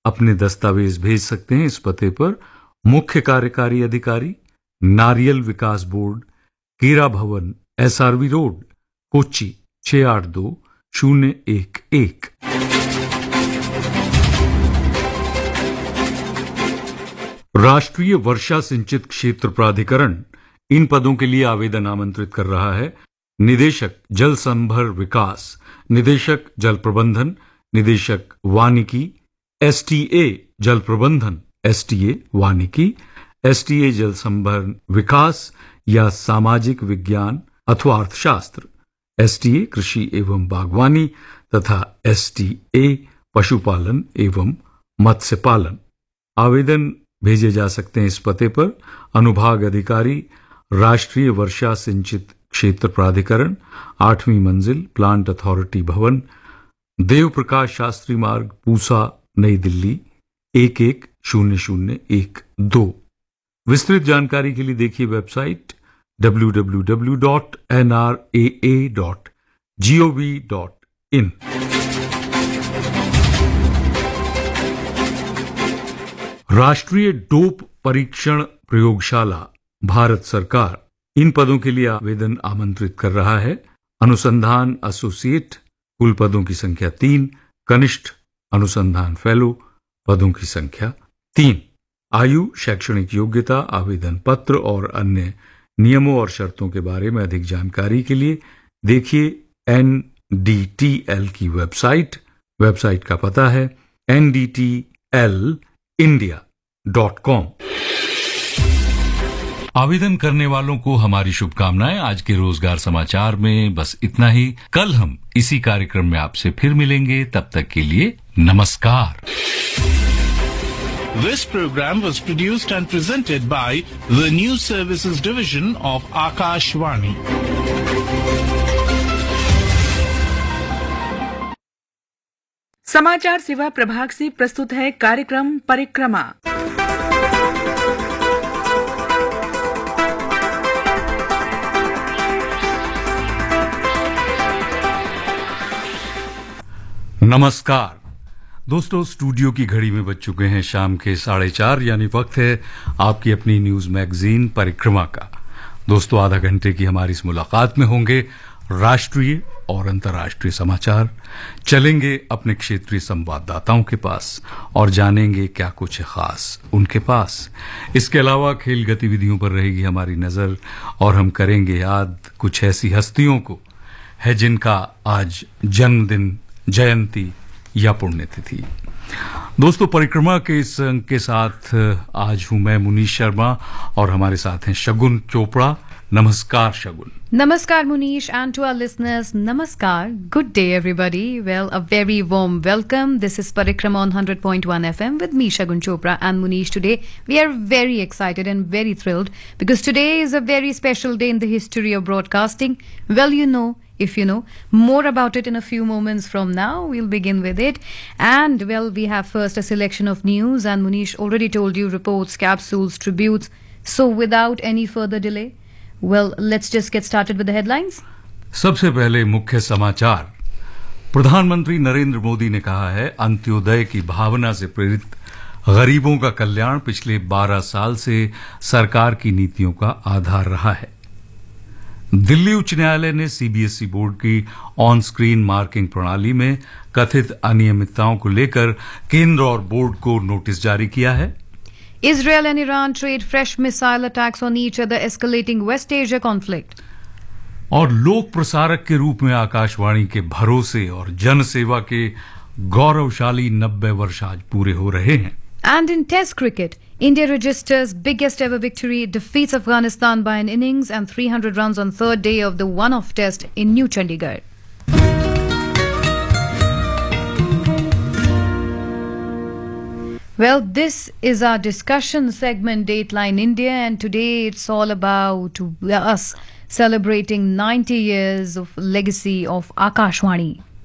अपने दस्तावेज भेज सकते हैं इस पते पर। मुख्य कार्यकारी अधिकारी, नारियल विकास बोर्ड, कीरा भवन, SRV रोड, कोच्चि 682011। राष्ट्रीय वर्षा सिंचित क्षेत्र प्राधिकरण इन पदों के लिए आवेदन आमंत्रित कर रहा है। निदेशक जल संभर विकास, निदेशक जल प्रबंधन, निदेशक वानिकी, STA जल प्रबंधन, STA वानिकी, STA जल संभर विकास या सामाजिक विज्ञान अथवा अर्थशास्त्र, STA कृषि एवं बागवानी तथा STA पशुपालन एवं मत्स्य पालन। आवेदन भेजे जा सकते हैं इस पते पर। अनुभाग अधिकारी, राष्ट्रीय वर्षा सिंचित क्षेत्र प्राधिकरण, 8वीं मंजिल, प्लांट अथॉरिटी भवन, देव प्रकाश शास्त्री मार्ग, पूसा, नई दिल्ली 110012। विस्तृत जानकारी के लिए देखिए वेबसाइट www.nraa.gov.in। राष्ट्रीय डोप परीक्षण प्रयोगशाला भारत सरकार इन पदों के लिए आवेदन आमंत्रित कर रहा है। अनुसंधान एसोसिएट, कुल पदों की संख्या 3। कनिष्ठ अनुसंधान फेलो, पदों की संख्या 3। आयु, शैक्षणिक योग्यता, आवेदन पत्र और अन्य नियमों और शर्तों के बारे में अधिक जानकारी के लिए देखिए NDTL की वेबसाइट का पता है ndtlindia.com। आवेदन करने वालों को हमारी शुभकामनाएं। आज के रोजगार समाचार में बस इतना ही। कल हम इसी कार्यक्रम में आपसे फिर मिलेंगे। तब तक के लिए नमस्कार। This program was produced and presented by the News Services Division of Akashvani. समाचार सेवा प्रभाग से प्रस्तुत है कार्यक्रम परिक्रमा। नमस्कार दोस्तों, स्टूडियो की घड़ी में बज चुके हैं शाम के 4:30, यानी वक्त है आपकी अपनी न्यूज मैगजीन परिक्रमा का। दोस्तों, आधा घंटे की हमारी इस मुलाकात में होंगे राष्ट्रीय और अंतर्राष्ट्रीय समाचार। चलेंगे अपने क्षेत्रीय संवाददाताओं के पास और जानेंगे क्या कुछ है खास उनके पास। इसके अलावा खेल गतिविधियों पर रहेगी हमारी नजर और हम करेंगे याद कुछ ऐसी हस्तियों को है जिनका आज जन्मदिन, जयंती या पुण्यतिथि। दोस्तों, परिक्रमा के इस अंक के साथ आज हूं मैं मुनीश शर्मा और हमारे साथ हैं शगुन चोपड़ा। नमस्कार शगुन। Namaskar Munish, and to our listeners, Namaskar. Good day everybody. Well, a very warm welcome. This is Parikrama on 100.1 FM with me Shagun Chopra and Munish. Today we are very excited and very thrilled because today is a very special day in the history of broadcasting. Well, if you know more about it in a few moments from now, we'll begin with it. And well, we have first a selection of news, and Munish already told you reports, capsules, tributes. So without any further delay, well, let's just get started with the headlines. सबसे पहले मुख्य समाचार। प्रधानमंत्री नरेंद्र मोदी ने कहा है, अंत्योदय की भावना से प्रेरित गरीबों का कल्याण पिछले 12 साल से सरकार की नीतियों का आधार रहा है। दिल्ली उच्च न्यायालय ने CBSE बोर्ड की ऑन स्क्रीन मार्किंग प्रणाली में कथित अनियमितताओं को लेकर केंद्र और बोर्ड को नोटिस जारी किया है। Israel and Iran trade fresh missile attacks on each other, escalating West Asia conflict. और लोक प्रसारक के रूप में आकाशवाणी के भरोसे और जन सेवा के गौरवशाली 90 वर्ष आज पूरे हो रहे हैं। And in Test cricket, India registers biggest ever victory, defeats Afghanistan by an innings and 300 runs on third day of the one-off test in New Chandigarh. Well, this is our discussion segment, Dateline India, and today it's all about us celebrating 90 years of legacy of Akashvani.